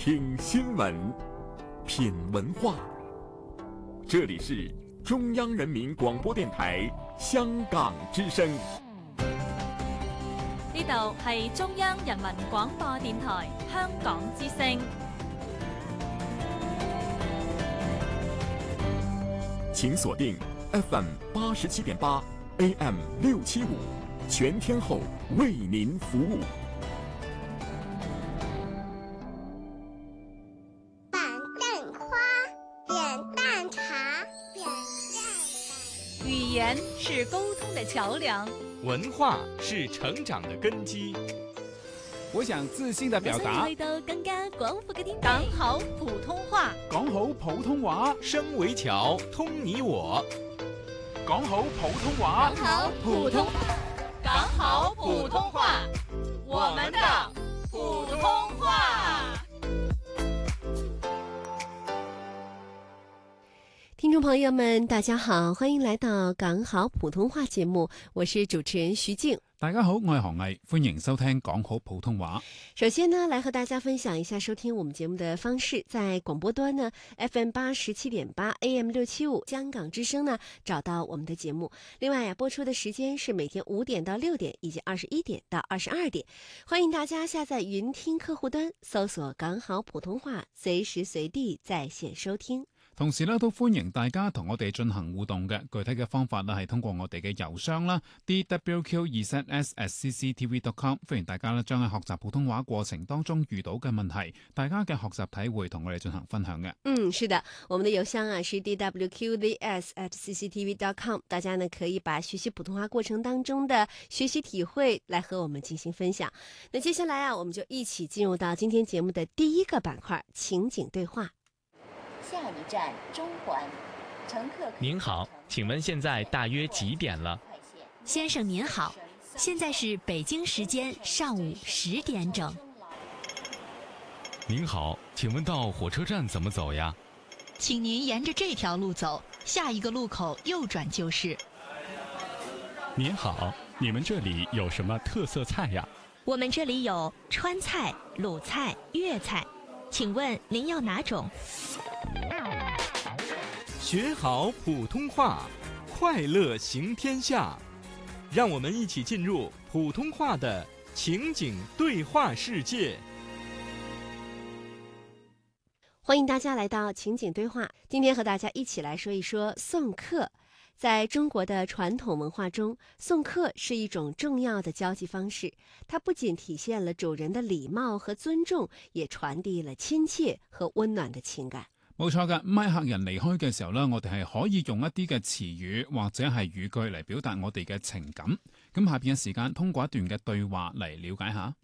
听新闻，品文化。这里是中央人民廣播電台香港之聲。 呢度係中央人民廣播電台香港之聲。 請鎖定 FM 87.8 AM 675，全天候為您服務。 語言是溝通的橋樑， 文化是成長的根基。 我想自信地表達， 去到更加廣闊嘅天地。講好普通話， 講好普通話， 聲為橋，通你我。 講好普通話， 講好普通話，我們的普通話。 聽眾朋友們，大家好，歡迎來到講好普通話節目，我是主持人徐靜。 大家好，我係韓毅，歡迎收聽講好普通話。 首先呢，來和大家分享一下收聽我們節目的方式。在廣播端呢 FM 87.8 AM 675香港之聲呢找到我們的節目。另外播出的時間是每天5點到6點以及21點到22點。歡迎大家下載雲聽客戶端，搜索講好普通話，隨時隨地在線收聽。 同時咧，都歡迎大家同我哋進行互動嘅。具體嘅方法咧，係通過我哋嘅郵箱啦 dwq2zs@cctv.com。歡迎大家咧，將喺學習普通話過程當中遇到嘅問題，大家嘅學習體會同我哋進行分享嘅。 是的，我們的郵箱啊是 dwqzs@cctv.com。大家呢可以把學習普通話過程當中的學習體會來和我們進行分享。那接下來啊，我們就一起進入到今天節目的第一個板塊——情景對話。 下一站中環，乘客。 您好，請問現在大約幾點了？ 先生您好，現在是北京時間上午10點整。 您好，請問到火車站怎麼走呀？ 請您沿着這條路走，下一個路口右轉就是。 您好，你們這裡有什麼特色菜呀？ 我們這裡有川菜、魯菜、粵菜，請問您要哪種？ 學好普通話，快樂行天下。讓我們一起進入普通話的情景對話世界。 歡迎大家來到情景對話，今天和大家一起來說一說送客。在中國的傳統文化中，送客是一種重要的交際方式，它不僅體現了主人的禮貌和尊重，也傳遞了親切和溫暖的情感。 冇錯嘅，喺客人離開嘅時候呢，我哋係可以用一啲嘅詞語或者係語句嚟表達我哋嘅情感。咁下邊嘅時間，通過一段嘅對話嚟了解下。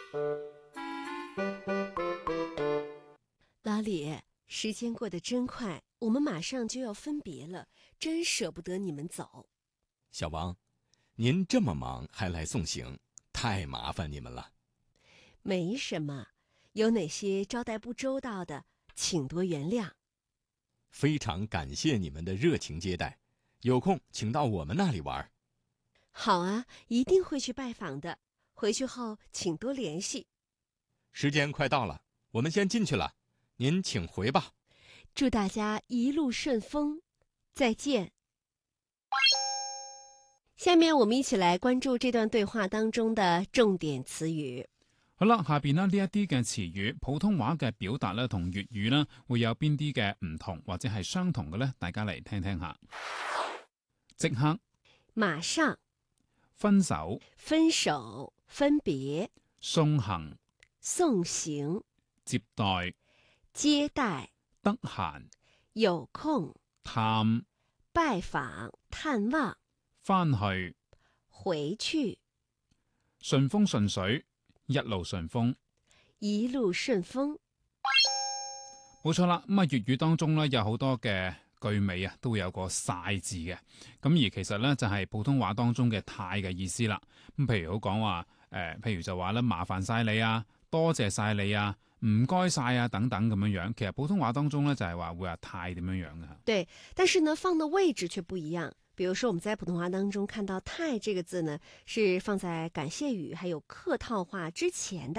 老李，時間過得真快，我們馬上就要分別了，真捨不得你們走。 小王，您這麼忙還來送行，太麻煩你們了。 沒什麼，有哪些招待不周到的，請多原諒。 非常感謝你們的熱情接待，有空請到我們那裡玩。 好啊，一定會去拜訪的，回去後請多聯繫。 時間快到了，我們先進去了，您請回吧。 祝大家一路順風，再見。下面我們一起來關注這段對話當中的重點詞語。 好啦，下邊呢一啲嘅詞語，普通話嘅表達咧同粵語呢會有邊啲嘅唔同或者係相同嘅呢？大家嚟聽聽下。即刻、 馬上、 分手、 分手、分別、 送行、 送行、 接待、 接待、 得閒、 有空、 探、 拜訪、探望、 返去、 回去、 順風順水、一路順風、 一路順風。 冇錯啦，咁粵語當中咧有好多嘅句尾啊，都會有個晒字嘅。咁而其實咧就係普通話當中嘅太嘅意思啦。咁譬如好講話，譬如就話咧麻煩晒你啊，多謝晒你啊，唔該晒啊等等咁樣樣。其實普通話當中咧就係話會話太點樣樣嘅。 對，但是呢放的位置卻不一樣。比如說我們在普通話當中看到太這個字呢，是放在感謝語還有客套話之前的。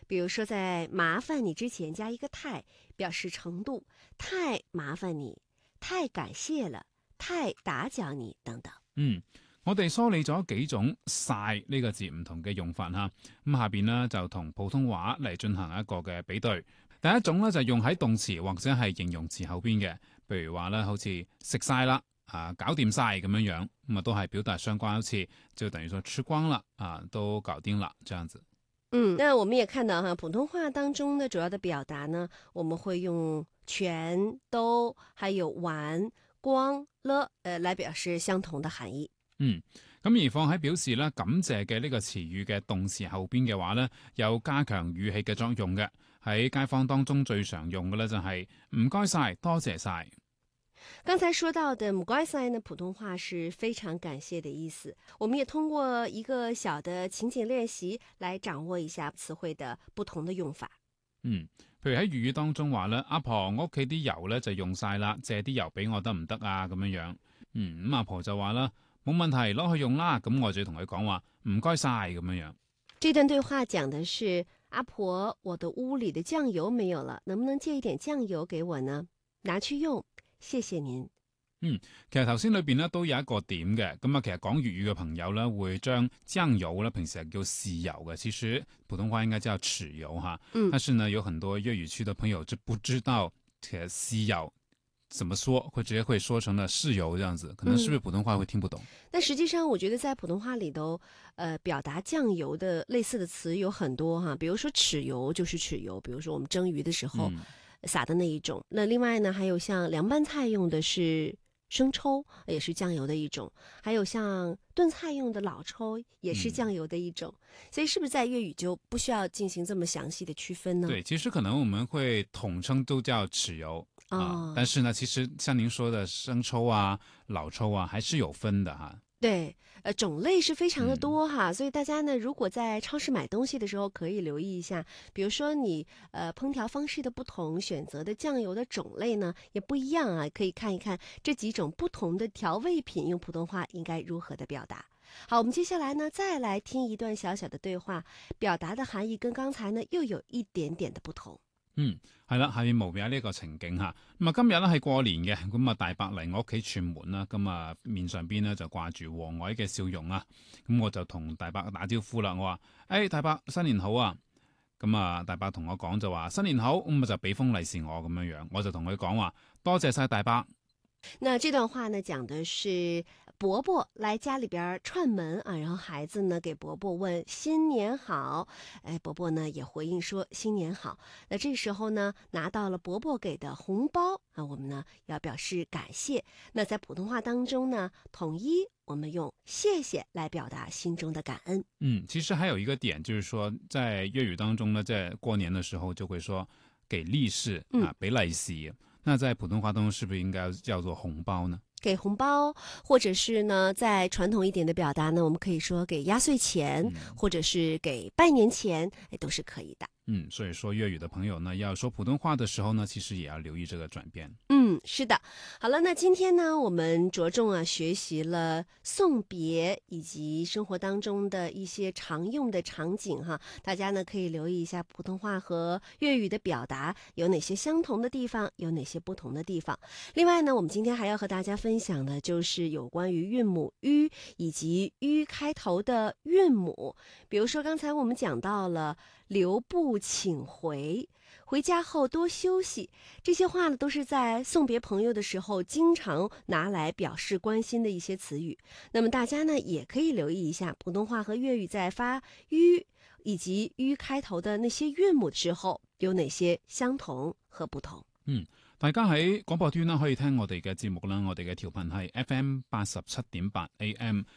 比如说在麻烦你之前加一个太，表示程度，太麻煩你，太感謝了，太打攪你等等。 我哋梳理咗幾種晒呢個字唔同嘅用法嚇，咁下邊呢，就同普通話嚟進行一個嘅比對。第一種呢，就用喺動詞或者係形容詞後邊嘅，譬如話咧好似食晒啦，搞掂晒咁樣樣，咁都係表達相關，好似就等於說吃光了都搞定了這樣子。 那我們也看到哈，普通話當中呢主要的表達呢，我們會用全都還有完光了來表示相同的含義。 咁而放喺表示咧感謝嘅呢個詞語嘅動詞後邊嘅話呢，有加強語氣嘅作用嘅。喺街坊當中最常用嘅呢，就係唔該晒，多謝晒。 剛才說到的唔該晒呢，普通話是非常感謝的意思。我們也通過一個小的情景練習來掌握一下詞彙的不同的用法。 譬如喺粵語當中話咧，阿婆我屋企啲油咧就用晒啦，借啲油俾我得唔得啊？咁樣樣，咁阿婆就話啦，冇問題，攞去用啦。咁我就要同佢講話唔該晒咁樣樣。 這段對話講的是阿婆，我的屋裏的醬油沒有了，能不能借一點醬油給我呢？拿去用，謝謝您。 其實頭先裏邊咧都有一個點嘅，咁其實講粵語嘅朋友咧會將醬油咧平時係叫豉油嘅，其實普通話應該叫豉油哈。但是呢有很多粵語區的朋友就不知道其實豉油怎麼說，會直接會說成了豉油這樣子，可能是不是普通話會聽不懂？ 但實際上我覺得在普通話裏頭表達醬油的類似的詞有很多哈，比如說豉油就是豉油，比如說我們蒸魚的時候撒的那一種。那另外呢還有像涼拌菜用的是生抽，也是醬油的一種，還有像燉菜用的老抽也是醬油的一種。所以是不是在粵語就不需要進行這麼詳細的區分呢？ 對，其實可能我們會統稱都叫豉油但是呢其實像您說的生抽老抽還是有分的哈。 對，種類是非常的多哈，所以大家呢，如果在超市買東西的時候，可以留意一下，比如說你烹調方式的不同，選擇的醬油的種類呢也不一樣啊，可以看一看這幾種不同的調味品用普通話應該如何的表達。好，我們接下來呢再來聽一段小小的對話，表達的含義跟剛才呢又有一點點的不同。 係啦，下面無別呢個情景吓，咁今日咧係過年嘅，咁大伯嚟我屋企串門啦，咁面上邊咧就掛住和藹嘅笑容啊，咁我就同大伯打招呼啦，我話大伯新年好啊，咁大伯同我講就話新年好，咁就俾封利是我咁樣樣，我就同佢講話多謝晒大伯。 那這段話呢，講的是伯伯來家裏邊串門啊，然後孩子呢給伯伯問新年好，伯伯呢也回應說新年好。那這時候呢，拿到了伯伯給的紅包啊，我們呢要表示感謝。那在普通話當中呢，統一我們用謝謝來表達心中的感恩。 其實還有一個點，就是說在粵語當中呢，在過年的時候就會說給利是俾利是。那在普通話當中是不是應該叫做紅包呢？ 給紅包，或者是呢，在傳統一點的表達呢，我們可以說給壓歲錢，或者是給拜年錢，都是可以的。 所以說粵語的朋友呢，要說普通話的時候呢，其實也要留意這個轉變。 是的。好了，那今天呢，我們着重學習了送別以及生活當中的一些常用的場景哈，大家呢可以留意一下普通話和粵語的表達有哪些相同的地方，有哪些不同的地方。另外呢，我們今天還要和大家分享的就是有關於韻母 ü 以及 ü 開頭的韻母，比如說剛才我們講到了留步請回，回家後多休息，這些話呢都是在送別朋友的時候經常拿來表示關心的一些詞語。那麼大家呢也可以留意一下普通話和粵語在發 ü 以及 ü 開頭的那些韻母之後有哪些相同和不同。 大家喺廣播端啦可以聽我哋嘅節目啦，我哋嘅調頻係 FM 87.8 AM，